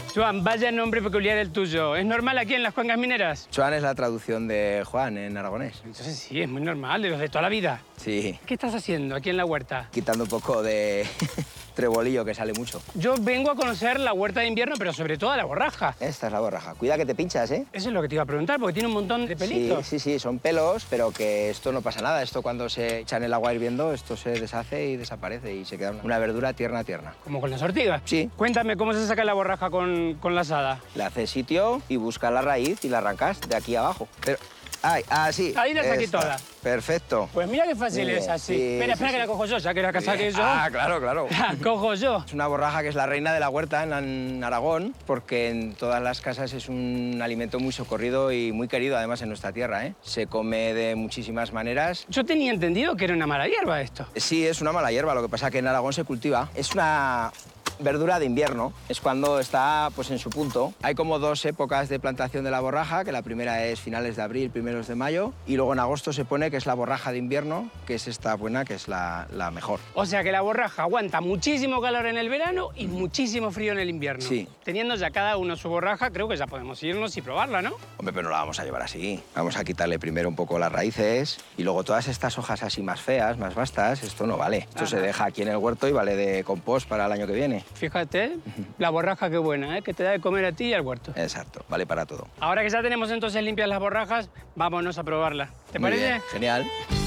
Joan, vaya nombre peculiar el tuyo. ¿Es normal aquí en las cuencas mineras? Joan es la traducción de Juan en aragonés. Entonces sí, es muy normal, de los de toda la vida. Sí, ¿Qué estás haciendo aquí en la huerta? quitando un poco de trebolillo que sale mucho. Yo vengo a conocer la huerta de invierno, pero sobre todo la borraja. Esta es la borraja. Cuida que te pinchas, ¿eh? Eso es lo que te iba a preguntar, porque tiene un montón de pelitos. Sí, son pelos, pero que esto no pasa nada. Esto cuando se echa en el agua hirviendo, esto se deshace y desaparece y se queda una verdura tierna. Como con las ortigas. Sí. Cuéntame, ¿cómo se saca la borraja con la asada? Le haces sitio y buscas la raíz y la arrancas de aquí abajo. Pero... ¡Ay! ¡Ah, sí! Ahí la saqué Esta. toda. Perfecto. Pues mira qué fácil Bien, es así. sí, Espera, que la cojo yo, ya que la saqué yo. Ah, claro. La cojo yo. Es una borraja que es la reina de la huerta en Aragón, porque en todas las casas es un alimento muy socorrido y muy querido, además, en nuestra tierra, ¿eh? Se come de muchísimas maneras. Yo tenía entendido que era una mala hierba esto. Sí, es una mala hierba, lo que pasa es que en Aragón se cultiva. Es una verdura de invierno, es cuando está pues, en su punto. Hay como dos épocas de plantación de la borraja, que la primera es finales de abril, primeros de mayo, y luego en agosto se pone que es la borraja de invierno, que es esta buena, que es la mejor. O sea que la borraja aguanta muchísimo calor en el verano y muchísimo frío en el invierno. Sí. Teniendo ya cada uno su borraja, creo que ya podemos irnos y probarla, ¿no? Hombre, pero no la vamos a llevar así. Vamos a quitarle primero un poco las raíces y luego todas estas hojas así más feas, más vastas, esto no vale. Esto se deja aquí en el huerto y vale de compost para el año que viene. Fíjate, la borraja qué buena, ¿eh? Que te da de comer a ti y al huerto. Exacto, vale para todo. Ahora que ya tenemos entonces limpias las borrajas, vámonos a probarla. ¿Te Muy parece? bien, genial.